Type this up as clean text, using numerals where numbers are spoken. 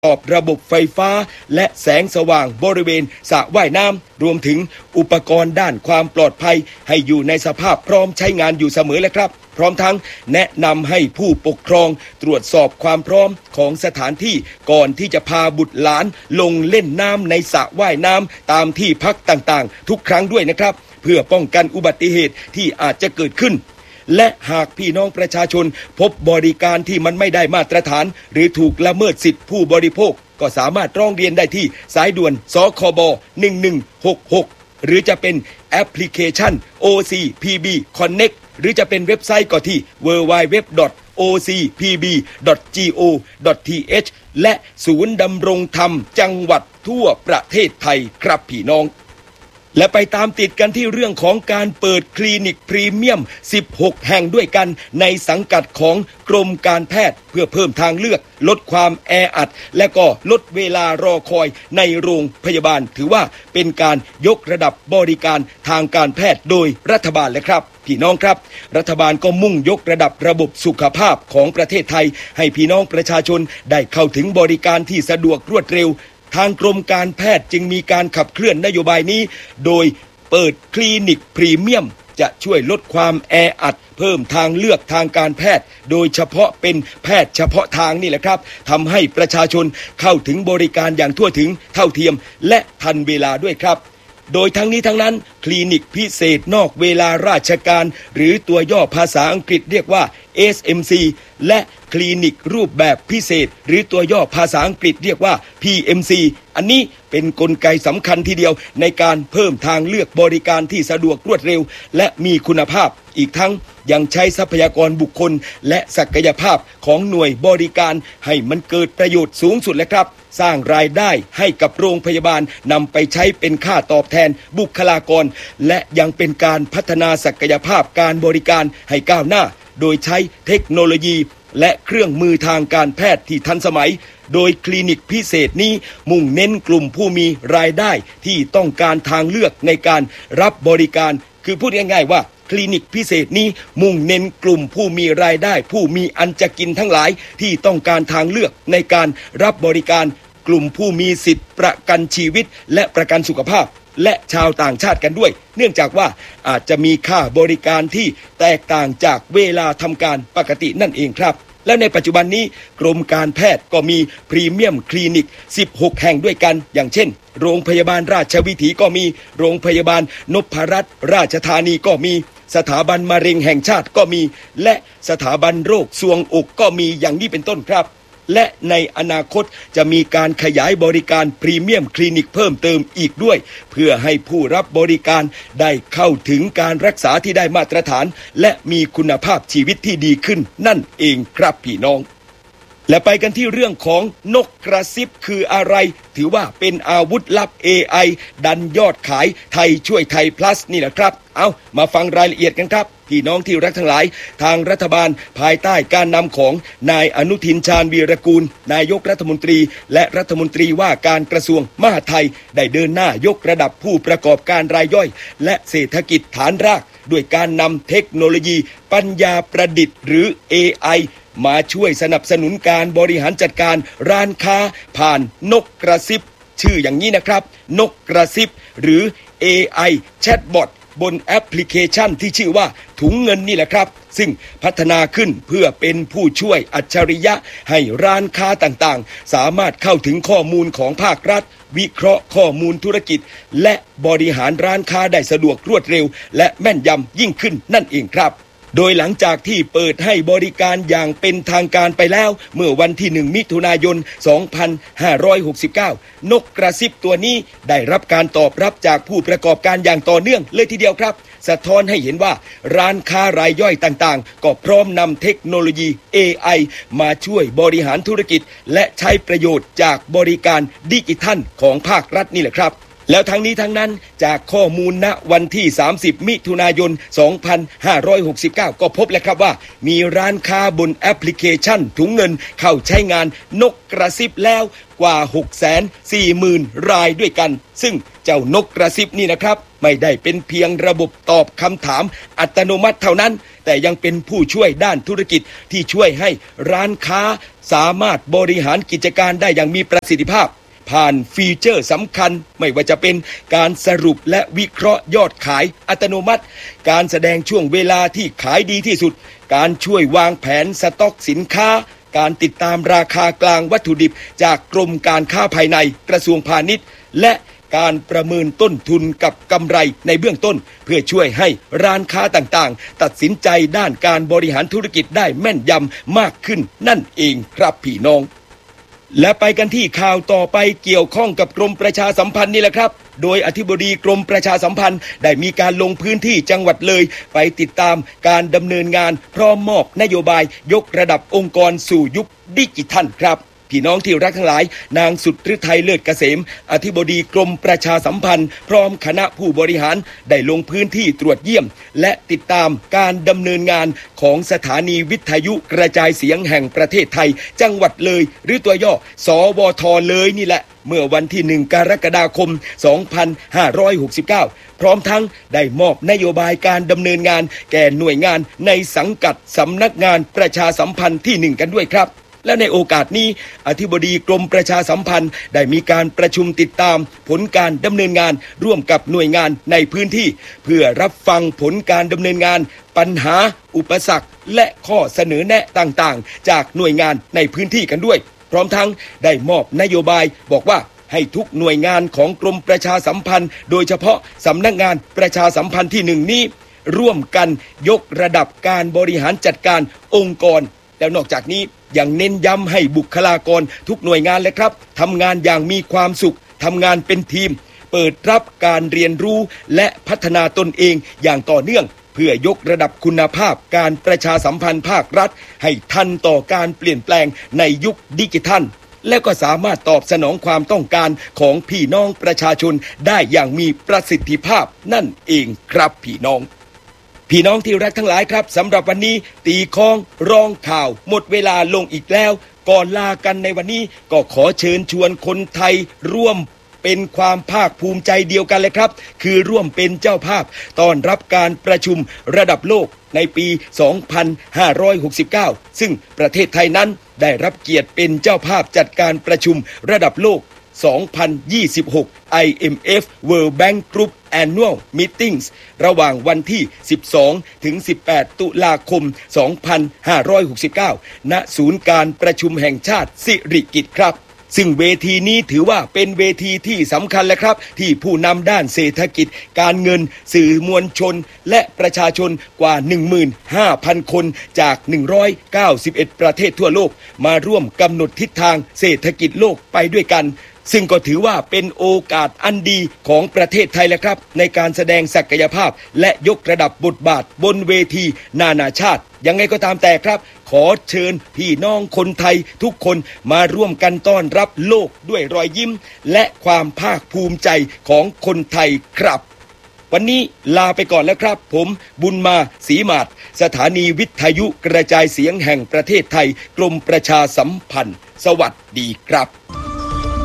ตอบระบบไฟฟ้าและแสงสว่างบริเวณสระว่ายน้ำรวมถึงอุปกรณ์ด้านความปลอดภัยให้อยู่ในสภาพพร้อมใช้งานอยู่เสมอเลยครับพร้อมทั้งแนะนำให้ผู้ปกครองตรวจสอบความพร้อมของสถานที่ก่อนที่จะพาบุตรหลานลงเล่นน้ำในสระว่ายน้ำตามที่พักต่างๆทุกครั้งด้วยนะครับเพื่อป้องกันอุบัติเหตุที่อาจจะเกิดขึ้นและหากพี่น้องประชาชนพบบริการที่มันไม่ได้มาตรฐานหรือถูกละเมิดสิทธิผู้บริโภคก็สามารถร้องเรียนได้ที่สายด่วนสคบ1166หรือจะเป็นแอปพลิเคชัน OCPB Connect หรือจะเป็นเว็บไซต์ก็ที่ www.ocpb.go.th และศูนย์ดำรงธรรมจังหวัดทั่วประเทศไทยครับพี่น้องและไปตามติดกันที่เรื่องของการเปิดคลินิกพรีเมียม16แห่งด้วยกันในสังกัดของกรมการแพทย์เพื่อเพิ่มทางเลือกลดความแออัดและก็ลดเวลารอคอยในโรงพยาบาลถือว่าเป็นการยกระดับบริการทางการแพทย์โดยรัฐบาลเลยครับพี่น้องครับรัฐบาลก็มุ่งยกระดับระบบสุขภาพของประเทศไทยให้พี่น้องประชาชนได้เข้าถึงบริการที่สะดวกรวดเร็วทางกรมการแพทย์จึงมีการขับเคลื่อนนโยบายนี้โดยเปิดคลินิกพรีเมียมจะช่วยลดความแออัดเพิ่มทางเลือกทางการแพทย์โดยเฉพาะเป็นแพทย์เฉพาะทางนี่แหละครับทำให้ประชาชนเข้าถึงบริการอย่างทั่วถึงเท่าเทียมและทันเวลาด้วยครับโดยทั้งนี้ทั้งนั้นคลินิกพิเศษนอกเวลาราชการหรือตัวย่อภาษาอังกฤษเรียกว่า SMC และคลินิกรูปแบบพิเศษหรือตัวย่อภาษาอังกฤษเรียกว่า PMC อันนี้เป็นกลไกสำคัญทีเดียวในการเพิ่มทางเลือกบริการที่สะดวกรวดเร็วและมีคุณภาพอีกทั้งยังใช้ทรัพยากรบุคคลและศักยภาพของหน่วยบริการให้มันเกิดประโยชน์สูงสุดเลยครับสร้างรายได้ให้กับโรงพยาบาลนำไปใช้เป็นค่าตอบแทนบุคลากรและยังเป็นการพัฒนาศักยภาพการบริการให้ก้าวหน้าโดยใช้เทคโนโลยีและเครื่องมือทางการแพทย์ที่ทันสมัยโดยคลินิกพิเศษนี้มุ่งเน้นกลุ่มผู้มีรายได้ที่ต้องการทางเลือกในการรับบริการคือพูดง่ายๆว่าคลินิกพิเศษนี้มุ่งเน้นกลุ่มผู้มีรายได้ผู้มีอันจะกินทั้งหลายที่ต้องการทางเลือกในการรับบริการกลุ่มผู้มีสิทธิประกันชีวิตและประกันสุขภาพและชาวต่างชาติกันด้วยเนื่องจากว่าอาจจะมีค่าบริการที่แตกต่างจากเวลาทำการปกตินั่นเองครับและในปัจจุบันนี้กรมการแพทย์ก็มีพรีเมียมคลินิก16แห่งด้วยกันอย่างเช่นโรงพยาบาลราชวิถีก็มีโรงพยาบาลนพรัตน์ราชธานีก็มีสถาบันมะเร็งแห่งชาติก็มีและสถาบันโรคทรวงอกก็มีอย่างนี้เป็นต้นครับและในอนาคตจะมีการขยายบริการพรีเมียมคลินิกเพิ่มเติมอีกด้วยเพื่อให้ผู้รับบริการได้เข้าถึงการรักษาที่ได้มาตรฐานและมีคุณภาพชีวิตที่ดีขึ้นนั่นเองครับพี่น้องและไปกันที่เรื่องของนกกระซิบคืออะไรถือว่าเป็นอาวุธลับ AI ดันยอดขายไทยช่วยไทย plus นี่แหละครับเอามาฟังรายละเอียดกันครับพี่น้องที่รักทั้งหลายทางรัฐบาลภายใต้การนำของนายอนุทินชาญวีรกูลนายกรัฐมนตรีและรัฐมนตรีว่าการกระทรวงมหาดไทยได้เดินหน้ายกระดับผู้ประกอบการรายย่อยและเศรษฐกิจฐานรากด้วยการนำเทคโนโลยีปัญญาประดิษฐ์หรือ AIมาช่วยสนับสนุนการบริหารจัดการร้านค้าผ่านนกกระซิบชื่ออย่างนี้นะครับนกกระซิบหรือ AI Chatbot บนแอปพลิเคชันที่ชื่อว่าถุงเงินนี่แหละครับซึ่งพัฒนาขึ้นเพื่อเป็นผู้ช่วยอัจฉริยะให้ร้านค้าต่างๆสามารถเข้าถึงข้อมูลของภาครัฐวิเคราะห์ข้อมูลธุรกิจและบริหารร้านค้าได้สะดวกรวดเร็วและแม่นยำยิ่งขึ้นนั่นเองครับโดยหลังจากที่เปิดให้บริการอย่างเป็นทางการไปแล้วเมื่อวันที่1มิถุนายน2569นกกระซิบตัวนี้ได้รับการตอบรับจากผู้ประกอบการอย่างต่อเนื่องเลยทีเดียวครับสะท้อนให้เห็นว่าร้านค้ารายย่อยต่างๆก็พร้อมนำเทคโนโลยี AI มาช่วยบริหารธุรกิจและใช้ประโยชน์จากบริการดิจิทัลของภาครัฐนี่แหละครับแล้วทั้งนี้ทั้งนั้นจากข้อมูลณวันที่30มิถุนายน2569ก็พบแล้วครับว่ามีร้านค้าบนแอปพลิเคชันถุงเงินเข้าใช้งานนกกระซิบแล้วกว่า 640,000 รายด้วยกันซึ่งเจ้านกกระซิบนี่นะครับไม่ได้เป็นเพียงระบบตอบคำถามอัตโนมัติเท่านั้นแต่ยังเป็นผู้ช่วยด้านธุรกิจที่ช่วยให้ร้านค้าสามารถบริหารกิจการได้อย่างมีประสิทธิภาพผ่านฟีเจอร์สำคัญไม่ว่าจะเป็นการสรุปและวิเคราะห์ยอดขายอัตโนมัติการแสดงช่วงเวลาที่ขายดีที่สุดการช่วยวางแผนสต็อกสินค้าการติดตามราคากลางวัตถุดิบจากกรมการค้าภายในกระทรวงพาณิชย์และการประเมินต้นทุนกับกำไรในเบื้องต้นเพื่อช่วยให้ร้านค้าต่างๆตัดสินใจด้านการบริหารธุรกิจได้แม่นยำมากขึ้นนั่นเองครับพี่น้องและไปกันที่ข่าวต่อไปเกี่ยวข้องกับกรมประชาสัมพันธ์นี่แหละครับโดยอธิบดีกรมประชาสัมพันธ์ได้มีการลงพื้นที่จังหวัดเลยไปติดตามการดำเนินงานพร้อมมอบนโยบายยกระดับองค์กรสู่ยุคดิจิทัลครับพี่น้องที่รักทั้งหลายนางสุทธิไทยเลิศเกษมอธิบดีกรมประชาสัมพันธ์พร้อมคณะผู้บริหารได้ลงพื้นที่ตรวจเยี่ยมและติดตามการดำเนินงานของสถานีวิทยุกระจายเสียงแห่งประเทศไทยจังหวัดเลยหรือตัวย่อสวทเลยนี่แหละเมื่อวันที่1กรกฎาคม2569พร้อมทั้งได้มอบนโยบายการดำเนินงานแก่หน่วยงานในสังกัดสำนักงานประชาสัมพันธ์ที่1กันด้วยครับและในโอกาสนี้อธิบดีกรมประชาสัมพันธ์ได้มีการประชุมติดตามผลการดำเนินงานร่วมกับหน่วยงานในพื้นที่เพื่อรับฟังผลการดำเนินงานปัญหาอุปสรรคและข้อเสนอแนะต่างๆจากหน่วยงานในพื้นที่กันด้วยพร้อมทั้งได้มอบนโยบายบอกว่าให้ทุกหน่วยงานของกรมประชาสัมพันธ์โดยเฉพาะสำนักงานประชาสัมพันธ์ที่1นี้ร่วมกันยกระดับการบริหารจัดการองค์กรแล้วนอกจากนี้ยังเน้นย้ำให้บุคลากรทุกหน่วยงานเลยครับทำงานอย่างมีความสุขทำงานเป็นทีมเปิดรับการเรียนรู้และพัฒนาตนเองอย่างต่อเนื่องเพื่อยกระดับคุณภาพการประชาสัมพันธ์ภาครัฐให้ทันต่อการเปลี่ยนแปลงในยุคดิจิทัลและก็สามารถตอบสนองความต้องการของพี่น้องประชาชนได้อย่างมีประสิทธิภาพนั่นเองครับพี่น้องที่รักทั้งหลายครับสำหรับวันนี้ตีค้องร้องข่าวหมดเวลาลงอีกแล้วก่อนลากันในวันนี้ก็ขอเชิญชวนคนไทยร่วมเป็นความภาคภูมิใจเดียวกันเลยครับคือร่วมเป็นเจ้าภาพต้อนรับการประชุมระดับโลกในปี 2569 ซึ่งประเทศไทยนั้นได้รับเกียรติเป็นเจ้าภาพจัดการประชุมระดับโลก2026 IMF World Bank Group Annual Meetings ระหว่างวันที่12ถึง18ตุลาคม2569ณศูนย์การประชุมแห่งชาติสิริกิติ์ครับซึ่งเวทีนี้ถือว่าเป็นเวทีที่สำคัญและครับที่ผู้นำด้านเศรษฐกิจการเงินสื่อมวลชนและประชาชนกว่า 15,000 คนจาก191ประเทศทั่วโลกมาร่วมกำหนดทิศทางเศรษฐกิจโลกไปด้วยกันซึ่งก็ถือว่าเป็นโอกาสอันดีของประเทศไทยแหละครับในการแสดงศักยภาพและยกระดับบทบาทบนเวทีนานาชาติยังไงก็ตามแต่ครับขอเชิญพี่น้องคนไทยทุกคนมาร่วมกันต้อนรับโลกด้วยรอยยิ้มและความภาคภูมิใจของคนไทยครับวันนี้ลาไปก่อนแล้วครับผมบุญมาศรีมาศสถานีวิทยุกระจายเสียงแห่งประเทศไทยกรมประชาสัมพันธ์สวัสดีครับ